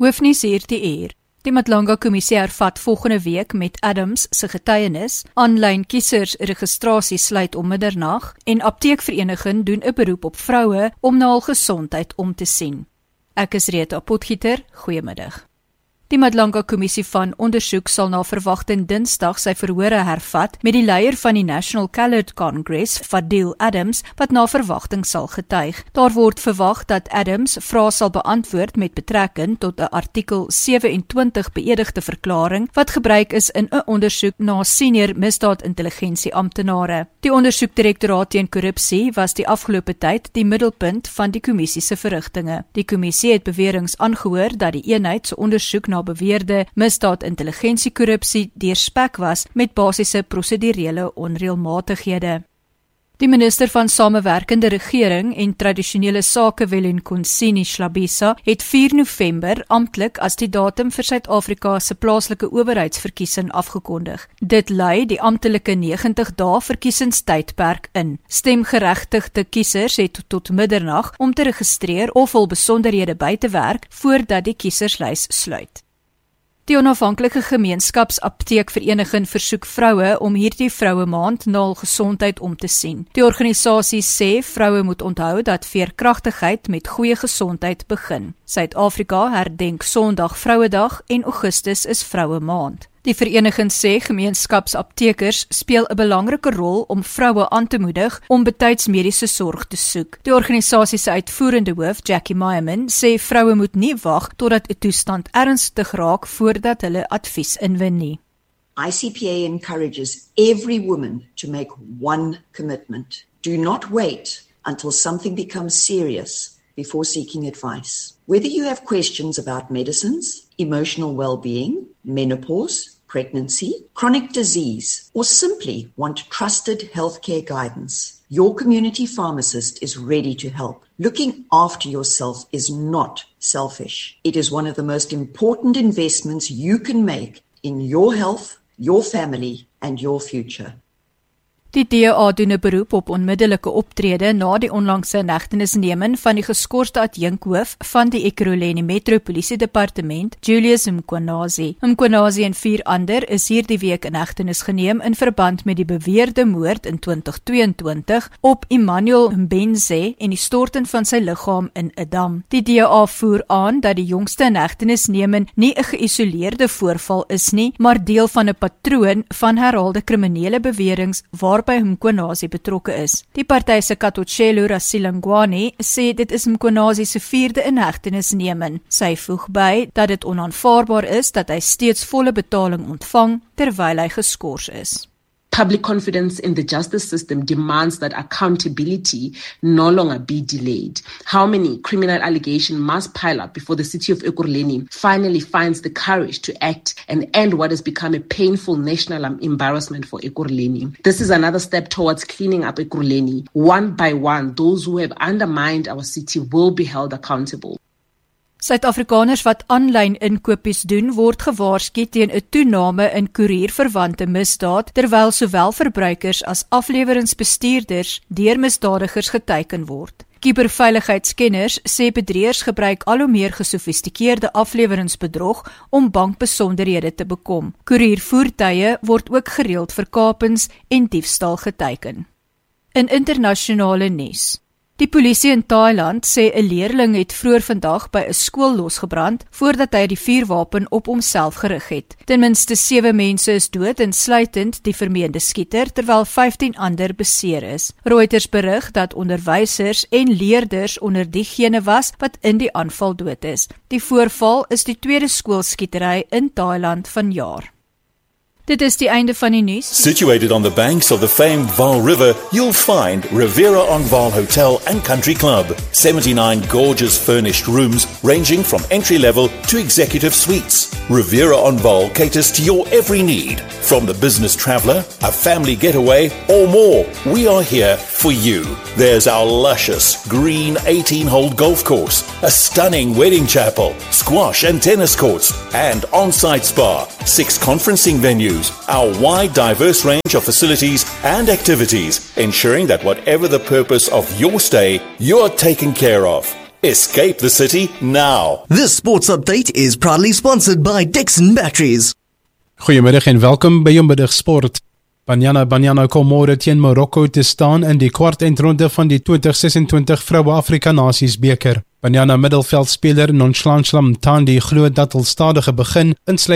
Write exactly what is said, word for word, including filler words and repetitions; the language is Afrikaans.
Hoofnuus hierdie uur. Die Madlanga-kommissie hervat volgende week met Adams se getuienis, aanlyn kiesersregistrasie sluit om middernag en apteekvereniging doen 'n beroep op vroue om na hul gesondheid om te sien. Ek is Rita Potgieter, goeiemiddag. Die Madlanga-kommissie van ondersoek sal na verwagting Dinsdag sy verhore hervat met die leier van die National Coloured Congress, Fadil Adams, wat na verwagting sal getuig. Daar word verwag dat Adams vrae sal beantwoord met betrekking tot 'n artikel sewe-en-twintig beëdigde verklaring wat gebruik is in 'n ondersoek na senior misdaadintelligensie amptenare. Die ondersoekdirektoraat teen korrupsie was die afgelope tyd die middelpunt van die kommissie se verrigtinge. Die kommissie het beweringe aangehoor dat die eenheid se ondersoek na beweerde misdaadintelligensiekorrupsie deurspek was met basiese prosedurele onreëlmatighede. Die minister van Samewerkende Regering en Tradisionele Sake Welonkosi Schlabisa het vier November amptelik as die datum vir Suid-Afrika se plaaslike owerheidsverkiesing afgekondig. Dit lei die amptelike negentig dae verkiesingstydperk in. Stemgeregtigde kiesers het tot middernag om te registreer of hul besonderhede by te werk voordat die kieserslys sluit. Die onafhanklike gemeenskapsapteekvereniging versoek vroue om hierdie vroue maand na hul gesondheid om te sien. Die organisasie sê vroue moet onthou dat veerkragtigheid met goeie gesondheid begin. Suid-Afrika herdenk Sondag Vrouedag en Augustus is Vroue Maand. Die vereniging sê gemeenskapsaptekers speel 'n belangrike rol om vroue aan te moedig om betyds mediese sorg te soek. Die organisasie se uitvoerende hoof, Jackie Meyerman, sê vroue moet nie wag totdat 'n toestand ernstig raak voordat hulle advies inwin nie. I C P A encourages every woman to make one commitment. Do not wait until something becomes serious before seeking advice. Whether you have questions about medicines, emotional well-being, menopause, pregnancy, chronic disease, or simply want trusted healthcare guidance, your community pharmacist is ready to help. Looking after yourself is not selfish. It is one of the most important investments you can make in your health, your family, and your future. Die D A doen 'n beroep op onmiddellike optrede na die onlangse inhegtenisneming van die geskorste adjunkhoof van die Ekurhuleni Metropolisie Departement, Julius Mkhwanazi. Mkhwanazi en vier ander is hierdie week in hegtenis geneem in verband met die beweerde moord in twintig tweeëntwintig op Emmanuel Mbenze en die storting van sy liggaam in 'n dam. Die D A voer aan dat die jongste inhegtenisneming nie 'n geïsoleerde voorval is nie, maar deel van 'n patroon van herhaalde kriminele beweringe waar by Mkhwanazi betrokke is. Die party se Katotshelo Rasilangwane sê dit is Mkhwanazi se vierde inhegtenisneming. Sy voeg by dat dit onaanvaarbaar is dat hy steeds volle betaling ontvang terwyl hy geskort is. Public confidence in the justice system demands that accountability no longer be delayed. How many criminal allegations must pile up before the city of Ekurhuleni finally finds the courage to act and end what has become a painful national embarrassment for Ekurhuleni? This is another step towards cleaning up Ekurhuleni. One by one, those who have undermined our city will be held accountable. Suid-Afrikaners wat aanlyn inkopies doen, word gewaarsku teen 'n toename in koerierverwante misdaad, terwyl sowel verbruikers as afleweringsbestuurders deur misdadigers geteiken word. Kuberveiligheidskenners sê bedrieërs gebruik al hoe meer gesofistikeerde afleweringsbedrog om bankbesonderhede te bekom. Koeriervoertuie word ook gereeld vir kapings en diefstal geteiken. In internasionale nuus. Die polisie in Thailand sê 'n leerling het vroeër vandag by 'n skool losgebrand voordat hy die vuurwapen op homself gerig het. Ten minste sewe mense is dood, insluitend die vermeende skieter, terwyl vyftien ander beseer is. Reuters berig dat onderwysers en leerders onder diegene was wat in die aanval dood is. Die voorval is die tweede skoolskietery in Thailand vanjaar. Dit is die einde van die nuus. Situated on the banks of the famed Vaal River, you'll find Riviera on Vaal Hotel and Country Club. seventy-nine gorgeous furnished rooms ranging from entry-level to executive suites. Riviera on Vaal caters to your every need. From the business traveller, a family getaway, or more, we are here for you. There's our luscious green eighteen-hole golf course, a stunning wedding chapel, squash and tennis courts, and on-site spa, six conferencing venues, our wide, diverse range of facilities and activities, ensuring that whatever the purpose of your stay, you're taken care of. Escape the city now. This sports update is proudly sponsored by Dixon Batteries. Goeiemiddag en welkom by Onmiddag Sport. Banyana Banyana kom môre teen Marokko te staan in die kwartfinale van die twintig sesentwintig Vroue Afrika Nasies beker. Banyana middelveldspeler Nonchalant Mthandi glo dat hul stadige begin insluit